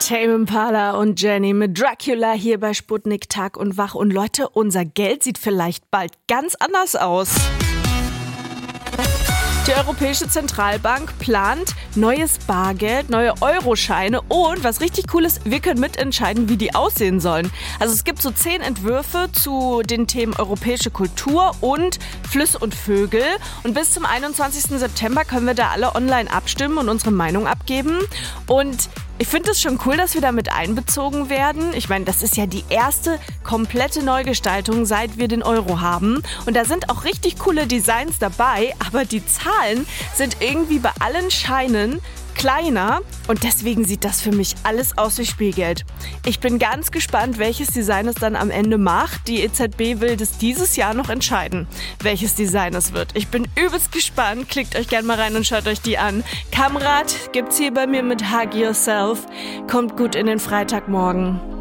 Tame Impala und Jenny mit Dracula hier bei Sputnik Tag und Wach. Und Leute, unser Geld sieht vielleicht bald ganz anders aus. Die Europäische Zentralbank plant neues Bargeld, neue Euroscheine und was richtig cool ist, wir können mitentscheiden, wie die aussehen sollen. Also es gibt so 10 Entwürfe zu den Themen europäische Kultur und Flüsse und Vögel. Und bis zum 21. September können wir da alle online abstimmen und unsere Meinung abgeben. Und ich finde es schon cool, dass wir damit einbezogen werden. Ich meine, das ist ja die erste komplette Neugestaltung, seit wir den Euro haben. Und da sind auch richtig coole Designs dabei, aber die Zahlen sind irgendwie bei allen Scheinen kleiner und deswegen sieht das für mich alles aus wie Spielgeld. Ich bin ganz gespannt, welches Design es dann am Ende macht. Die EZB will das dieses Jahr noch entscheiden, welches Design es wird. Ich bin übelst gespannt. Klickt euch gerne mal rein und schaut euch die an. Kamrat gibt's hier bei mir mit Hug Yourself. Kommt gut in den Freitagmorgen.